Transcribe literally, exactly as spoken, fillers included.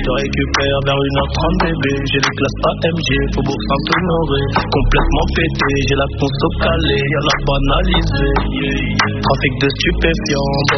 te récupère vers une heure trente bébé. J'ai les classes A M G, Faubourg Saint-Honoré. Complètement pété, j'ai la conso calée, y'a la banalisée. Trafic de stupéfiants,